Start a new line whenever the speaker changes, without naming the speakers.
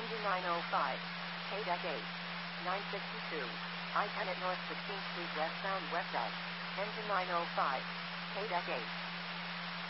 Engine 905. KDEC 8. 962. I-10 at North 16th Street westbound west of. Engine 905. KDEC 8.